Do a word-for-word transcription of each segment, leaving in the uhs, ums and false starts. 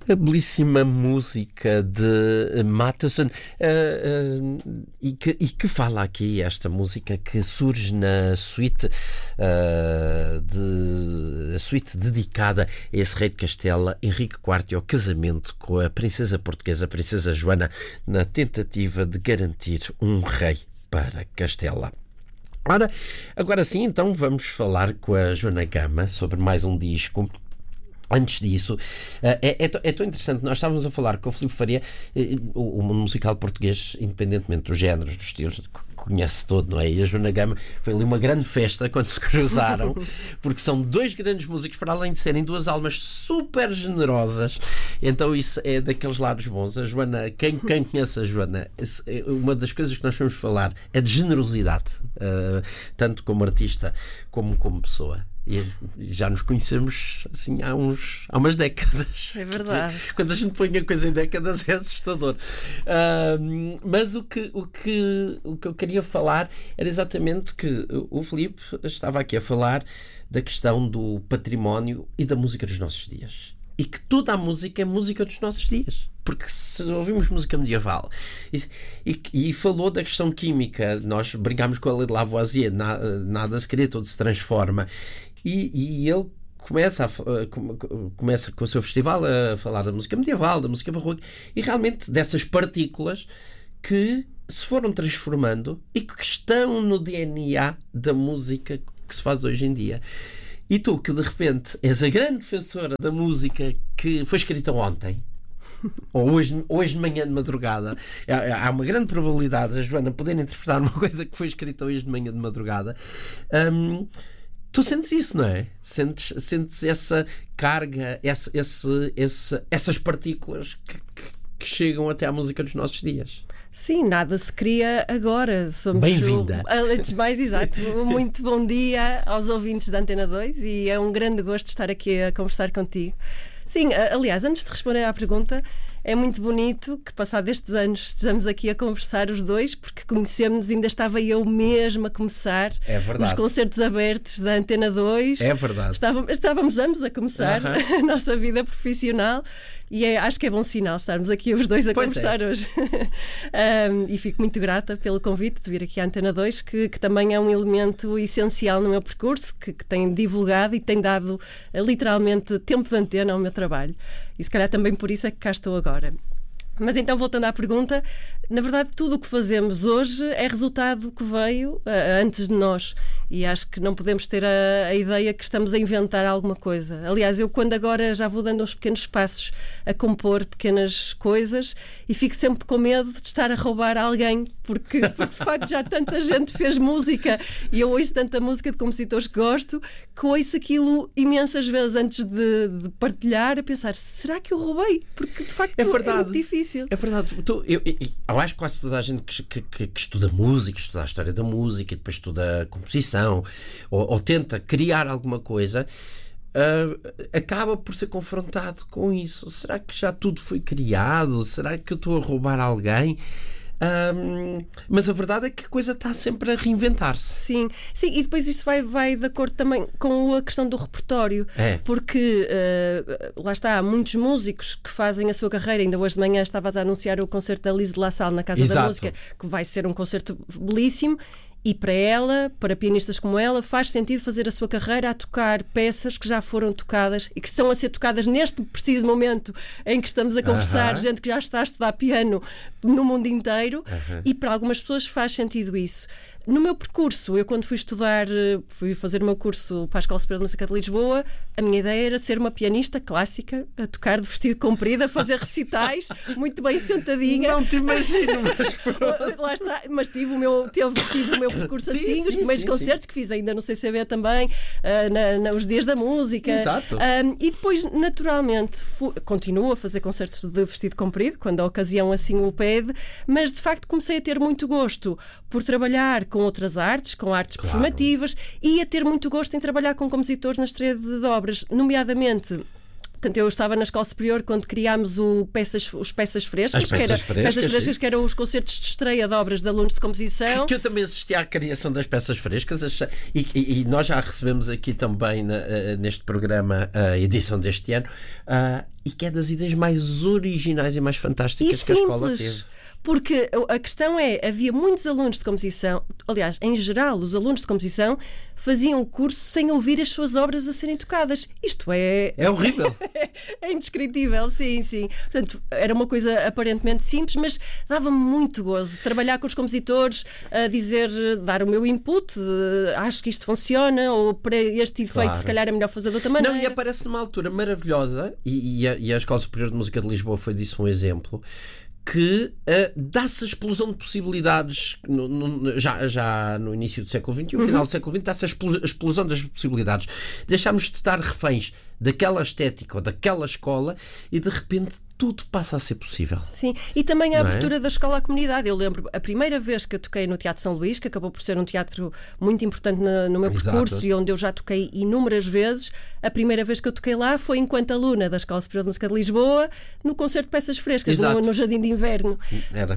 A belíssima música de Matheson, uh, uh, e, que, e que fala aqui, esta música que surge na suite, uh, de, a suite dedicada a esse rei de Castela, Henrique quarto, e ao casamento com a princesa portuguesa, a princesa Joana, na tentativa de garantir um rei para Castela. Ora, agora sim, então vamos falar com a Joana Gama sobre mais um disco. Antes disso, é, é, é tão interessante, nós estávamos a falar com o Filipe Faria, o, o musical português, independentemente dos géneros, dos estilos, conhece todo, não é? E a Joana Gama foi ali uma grande festa quando se cruzaram, porque são dois grandes músicos, para além de serem duas almas super generosas, então isso é daqueles lados bons. A Joana, quem, quem conhece a Joana, uma das coisas que nós vamos falar é de generosidade, uh, tanto como artista como como pessoa. E já nos conhecemos assim há, uns, há umas décadas. É verdade. Quando a gente põe a coisa em décadas é assustador. Uh, mas o que, o, que, o que eu queria falar era exatamente que o Filipe estava aqui a falar da questão do património e da música dos nossos dias. E que toda a música é música dos nossos dias. Porque se ouvimos música medieval e, e, e falou da questão química, nós brincámos com a lei de Lavoisier, na, nada se cria, tudo se transforma. E, e ele começa, a, começa com o seu festival a falar da música medieval, da música barroca, e realmente dessas partículas que se foram transformando e que estão no D N A da música que se faz hoje em dia. E tu, que de repente és a grande defensora da música que foi escrita ontem, ou hoje, hoje de manhã de madrugada, há uma grande probabilidade da Joana poder interpretar uma coisa que foi escrita hoje de manhã de madrugada. Hum, Tu sentes isso, não é? Sentes, sentes essa carga, essa, esse, esse, essas partículas que, que, que chegam até à música dos nossos dias. Sim, nada se cria agora. Somos Bem-vinda. Antes mais, exato. Muito bom dia aos ouvintes da Antena dois e é um grande gosto estar aqui a conversar contigo. Sim, aliás, antes de responder à pergunta, é muito bonito que, passados estes anos, estejamos aqui a conversar os dois, porque conhecemos, ainda estava eu mesmo a começar é verdade. Nos concertos abertos da Antena dois. É verdade. Estávamos, estávamos ambos a começar uh-huh. a nossa vida profissional e é, acho que é bom sinal estarmos aqui os dois a pois conversar é. hoje. um, e fico muito grata pelo convite de vir aqui à Antena dois, que, que também é um elemento essencial no meu percurso, que, que tem divulgado e tem dado uh, literalmente tempo de antena ao meu trabalho. E se calhar também por isso é que cá estou agora. Mas então, voltando à pergunta, na verdade tudo o que fazemos hoje é resultado que veio uh, antes de nós, e acho que não podemos ter a, a ideia que estamos a inventar alguma coisa. Aliás, eu quando agora já vou dando uns pequenos passos a compor pequenas coisas e fico sempre com medo de estar a roubar a alguém, porque, porque de facto já tanta gente fez música e eu ouço tanta música de compositores que gosto, que ouço aquilo imensas vezes antes de, de partilhar, a pensar, será que eu roubei? Porque de facto é, verdade. é muito difícil. É verdade. Eu, eu, eu, eu acho que quase toda a gente que, que, que estuda música, estuda a história da música e depois estuda a composição ou, ou tenta criar alguma coisa, uh, acaba por ser confrontado com isso. Será que já tudo foi criado? Será que eu estou a roubar alguém? Um, mas a verdade é que a coisa está sempre a reinventar-se. Sim, sim, e depois isto vai, vai de acordo também com a questão do repertório, é. porque uh, lá está, há muitos músicos que fazem a sua carreira. Ainda hoje de manhã estavas a anunciar o concerto da Lise de La Salle na Casa Exato. da Música, que vai ser um concerto belíssimo. E para ela, para pianistas como ela, faz sentido fazer a sua carreira a tocar peças que já foram tocadas e que estão a ser tocadas neste preciso momento em que estamos a conversar, uh-huh. gente que já está a estudar piano no mundo inteiro, uh-huh. e para algumas pessoas faz sentido isso. No meu percurso, eu quando fui estudar, fui fazer o meu curso para a Escola Superior de Música de Lisboa, a minha ideia era ser uma pianista clássica, a tocar de vestido comprido, a fazer recitais, muito bem sentadinha. Não te imagino, mas... Lá está, mas tive o meu, tive, tive o meu percurso sim, assim, sim, os primeiros sim, concertos sim. que fiz ainda no C C B também, uh, na, na, os Dias da Música. Exato. Um, e depois, naturalmente, fui, continuo a fazer concertos de vestido comprido, quando a ocasião assim o pede, mas de facto comecei a ter muito gosto por trabalhar com outras artes, com artes claro. performativas, e a ter muito gosto em trabalhar com compositores na estreia de, de obras, nomeadamente. Portanto, eu estava na Escola Superior quando criámos o peças, os Peças Frescas, As peças que, era, frescas, peças frescas que eram os concertos de estreia de obras de alunos de composição. Que, que eu também assisti à criação das Peças Frescas, e, e, e nós já recebemos aqui também na, neste programa a edição deste ano, uh, e que é das ideias mais originais e mais fantásticas e que simples. a escola teve. Porque a questão é, havia muitos alunos de composição, aliás, em geral, os alunos de composição faziam o curso sem ouvir as suas obras a serem tocadas. Isto é... É horrível. É indescritível, sim, sim. Portanto, era uma coisa aparentemente simples, mas dava muito gozo trabalhar com os compositores, a dizer, dar o meu input, acho que isto funciona, ou para este efeito Claro. se calhar é melhor fazer de outra maneira. Não, e aparece numa altura maravilhosa, e, e, a, e a Escola Superior de Música de Lisboa foi disso um exemplo, que uh, dá-se a explosão de possibilidades no, no, já, já no início do século vinte e um, no final do século vinte, dá-se a explo- a explosão das possibilidades. Deixámos de estar reféns daquela estética ou daquela escola e de repente tudo passa a ser possível. Sim, e também a Não é? abertura da escola à comunidade. Eu lembro, a primeira vez que eu toquei no Teatro São Luís, que acabou por ser um teatro muito importante na, no meu Exato. percurso e onde eu já toquei inúmeras vezes, a primeira vez que eu toquei lá foi enquanto aluna da Escola Superior de Música de Lisboa, no concerto de peças frescas, no, no Jardim de Inverno. Era.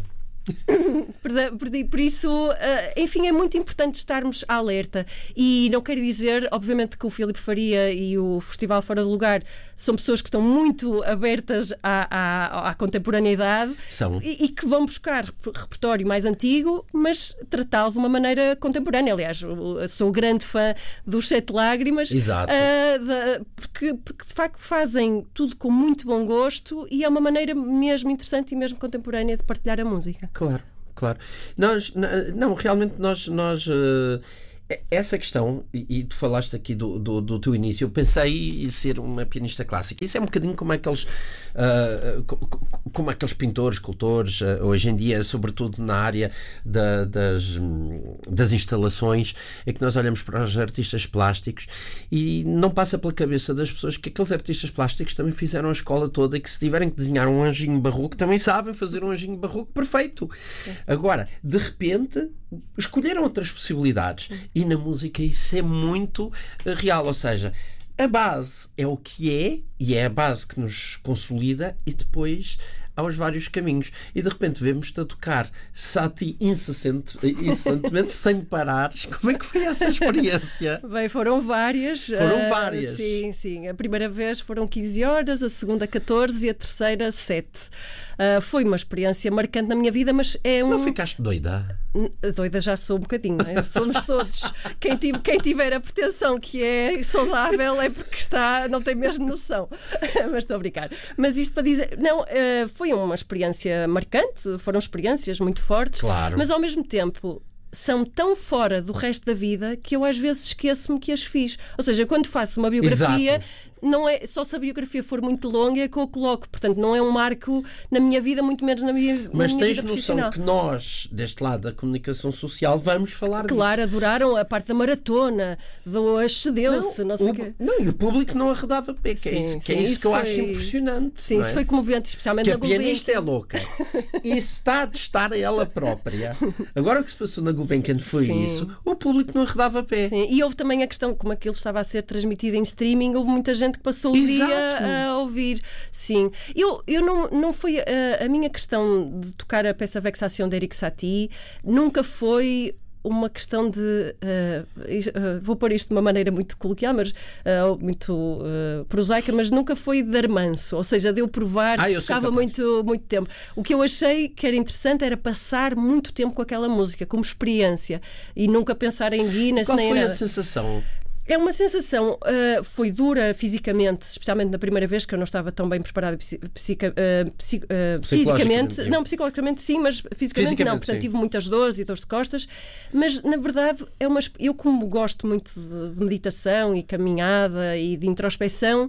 Por, por isso, enfim, é muito importante estarmos alerta. E não quero dizer, obviamente, que o Filipe Faria e o Festival Fora do Lugar são pessoas que estão muito abertas à, à, à contemporaneidade São. e, e que vão buscar repertório mais antigo, mas tratá-lo de uma maneira contemporânea. Aliás, eu sou grande fã dos Sete Lágrimas, Exato. uh, de, porque, porque de facto fazem tudo com muito bom gosto e é uma maneira mesmo interessante e mesmo contemporânea de partilhar a música. Claro, claro. Nós, não, realmente nós, nós uh, essa questão, e, e tu falaste aqui do, do, do teu início, eu pensei em ser uma pianista clássica. Isso é um bocadinho como aqueles, uh, como aqueles pintores, escultores, uh, hoje em dia, sobretudo na área da, das, das instalações, é que nós olhamos para os artistas plásticos e não passa pela cabeça das pessoas que aqueles artistas plásticos também fizeram a escola toda e que se tiverem que desenhar um anjinho barroco, também sabem fazer um anjinho barroco perfeito. Agora, de repente, escolheram outras possibilidades. E na música isso é muito real, ou seja, a base é o que é e é a base que nos consolida e depois há os vários caminhos. E de repente vemos-te a tocar Satie incessante, incessantemente sem parares. Como é que foi essa experiência? Bem, foram várias. Foram várias. Uh, sim, sim. A primeira vez foram quinze horas, a segunda catorze e a terceira sete. Uh, foi uma experiência marcante na minha vida, mas é um... Não ficaste doida? Doida já sou um bocadinho, não é? Somos todos. Quem, tive, quem tiver a pretensão que é saudável é porque está, não tem mesmo noção. Mas estou a brincar. Mas isto para dizer, não, uh, foi uma experiência marcante, foram experiências muito fortes, claro. Mas ao mesmo tempo são tão fora do resto da vida que eu às vezes esqueço-me que as fiz. Ou seja, quando faço uma biografia, Exato. não é só se a biografia for muito longa é que eu coloco. Portanto, não é um marco na minha vida, muito menos na minha, Mas na minha tens vida noção profissional. que nós, deste lado da comunicação social, vamos falar disso. Claro, adoraram a parte da maratona, do excedeu-se, não, não sei o quê. Não, e o público não arredava pé, que é Sim, isso, que, sim, é isso isso que eu foi- acho impressionante. Sim, não isso é? foi comovente, especialmente Que na a pianista é Gulbenkian. louca e se está a testar a ela própria. Agora o que se passou na Gulbenkian foi Sim. isso, o público não arredava pé. Sim, e houve também a questão, como aquilo estava a ser transmitido em streaming, houve muita gente que passou o Exato. dia a ouvir. Sim. Eu, eu não, não foi a, a minha questão de tocar a peça Vexation de Erik Satie, nunca foi uma questão de uh, uh, vou pôr isto de uma maneira muito coloquial, mas uh, muito uh, prosaica, mas nunca foi de armanço, ou seja, de eu provar, Ah, eu sou tocava capaz. muito, muito tempo. O que eu achei que era interessante era passar muito tempo com aquela música, como experiência, e nunca pensar em Guinness Qual nem em foi a nada. sensação? É uma sensação, uh, foi dura fisicamente, especialmente na primeira vez, que eu não estava tão bem preparada psi- psica- uh, psi- uh, fisicamente. sim. Não, psicologicamente sim, mas fisicamente, Fisicamente, não. Portanto, sim. tive muitas dores e dores de costas. Mas, na verdade, é uma, exp- eu como gosto muito de, de meditação e caminhada e de introspecção,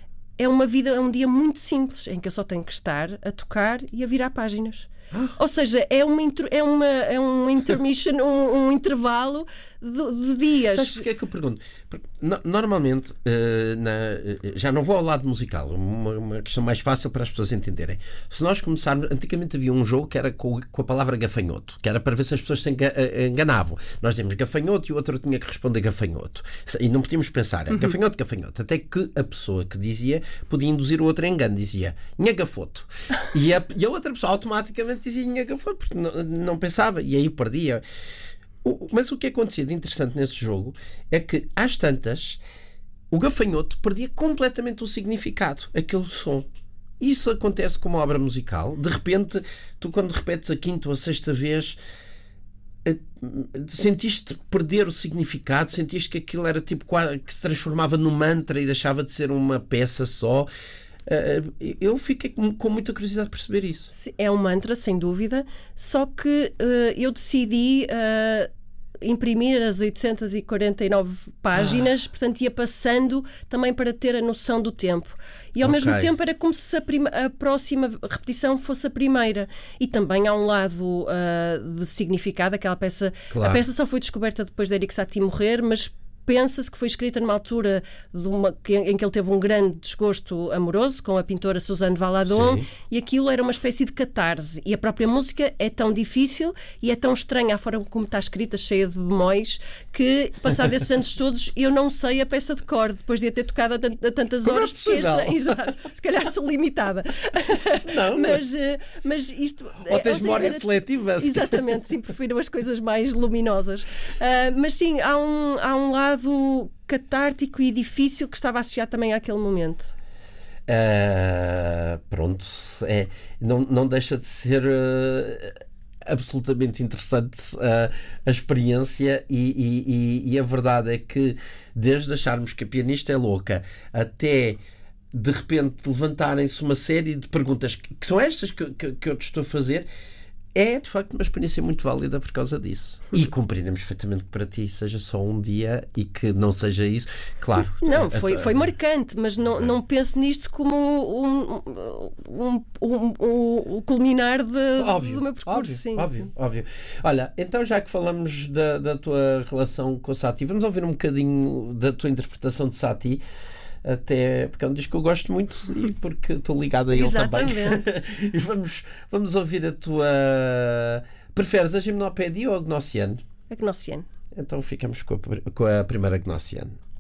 é uma vida, é um dia muito simples, em que eu só tenho que estar a tocar e a virar páginas. Ou seja, é, uma, intro- é, uma, é um intermission, um, um intervalo de, de dias. Sabes porque é que eu pergunto? Porque, no- normalmente, eh, na- eh, já não vou ao lado musical, uma, uma questão mais fácil para as pessoas entenderem. Se nós começarmos, antigamente havia um jogo que era com, com a palavra gafanhoto, que era para ver se as pessoas se enga- eh, enganavam. Nós tínhamos gafanhoto e o outro tinha que responder gafanhoto. E não podíamos pensar, é gafanhoto, gafanhoto. Até que a pessoa que dizia podia induzir o outro a engano, dizia nha gafoto. E a, e a outra pessoa automaticamente dizia nha gafoto, porque não, não pensava, e aí perdia. O- Mas o que acontecia de interessante nesse jogo é que, às tantas, o gafanhoto perdia completamente o significado, aquele som. Isso acontece com uma obra musical? De repente, tu quando repetes a quinta ou a sexta vez, sentiste perder o significado? Sentiste que aquilo era tipo que se transformava num mantra e deixava de ser uma peça só? Eu fiquei com muita curiosidade de perceber isso. É um mantra, sem dúvida, só que uh, eu decidi uh, imprimir as oitocentas e quarenta e nove páginas, ah. portanto ia passando também para ter a noção do tempo. E ao okay. mesmo tempo era como se a, prima, a próxima repetição fosse a primeira. E também há um lado uh, de significado, aquela peça. Claro. A peça só foi descoberta depois de Erik Satie morrer, mas pensa-se que foi escrita numa altura de uma, em que ele teve um grande desgosto amoroso com a pintora Suzanne Valadon. Sim. E aquilo era uma espécie de catarse. E a própria música é tão difícil e é tão estranha a forma como está escrita, cheia de bemóis, que, passados esses anos todos, eu não sei a peça de cor, depois de a ter tocado a, t- a tantas como horas. É extra... Exato. Se calhar sou limitada. Não, mas, mas isto... Ou tens memória era... seletiva. Exatamente, sim, prefiro as coisas mais luminosas. Uh, mas sim, há um, há um lado catártico e difícil que estava associado também àquele momento. Uh, pronto, é, não, não deixa de ser uh, absolutamente interessante uh, a experiência e, e, e, e a verdade é que desde acharmos que a pianista é louca até de repente levantarem-se uma série de perguntas que são estas que, que, que eu te estou a fazer, é de facto uma experiência muito válida por causa disso. E compreendemos perfeitamente que para ti seja só um dia e que não seja isso. Claro. Não, foi, foi marcante, mas não, não penso nisto como um, um, um, um, um culminar de, óbvio, do meu percurso. Óbvio, sim. óbvio, óbvio. Olha, então já que falamos da, da tua relação com o Satie, vamos ouvir um bocadinho da tua interpretação de Satie. Até porque é um disco que eu gosto muito e porque estou ligado a ele Exatamente. também. E vamos, vamos ouvir a tua... Preferes a Gimnopédia ou a Gnossienne? A Gnossienne. Então ficamos com a, com a primeira Gnossienne.